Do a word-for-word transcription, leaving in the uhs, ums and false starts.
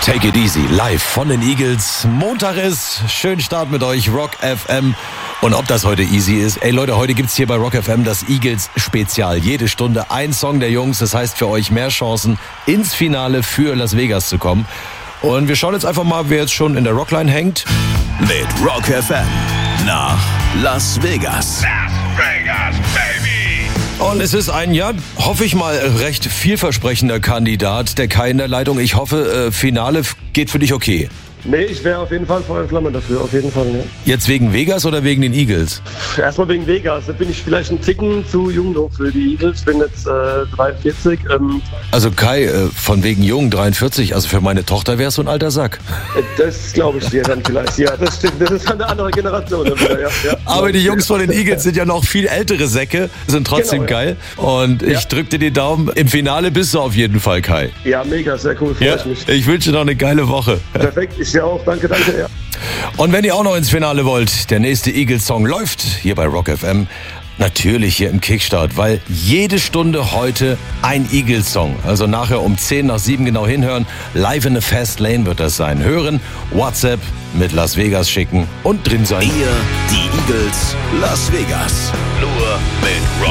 Take it easy, live von den Eagles. Montag ist, schön Start mit euch, Rock F M. Und ob das heute easy ist, ey Leute, heute gibt's hier bei Rock F M das Eagles Spezial. Jede Stunde ein Song der Jungs, das heißt für euch mehr Chancen ins Finale für Las Vegas zu kommen. Und wir schauen jetzt einfach mal, wer jetzt schon in der Rockline hängt. Mit Rock F M nach Las Vegas. Las Vegas, baby! Und es ist ein, ja, hoffe ich mal, recht vielversprechender Kandidat, der Kai in der Leitung. Ich hoffe, äh, Finale geht für dich okay. Nee, ich wäre auf jeden Fall Feuer und Flamme dafür, auf jeden Fall, ne? Jetzt wegen Vegas oder wegen den Eagles? Erstmal wegen Vegas, da bin ich vielleicht ein Ticken zu jung noch für die Eagles, bin jetzt äh, dreiundvierzig. Ähm, Also Kai, äh, von wegen jung, dreiundvierzig, also für meine Tochter wär's so ein alter Sack. das glaube ich dir dann vielleicht, ja, das stimmt, das ist eine andere Generation. Wieder, ja, ja. Aber die Jungs von den Eagles sind ja noch viel ältere Säcke, sind trotzdem Genau, ja. geil. Und ich Ja. drück dir die Daumen, im Finale bist du auf jeden Fall, Kai. Ja, mega, sehr cool, freue Ja, ich mich. ich wünsche dir noch eine geile Woche. Perfekt, ich dir auch, danke, danke, ja. Und wenn ihr auch noch ins Finale wollt, der nächste Eagles-Song läuft hier bei Rock F M. Natürlich hier im Kickstart, weil jede Stunde heute ein Eagles-Song. Also nachher um zehn nach sieben genau hinhören. Live in a Fast Lane wird das sein. Hören, WhatsApp mit Las Vegas schicken und drin sein. Ihr, die Eagles, Las Vegas. Nur mit Rock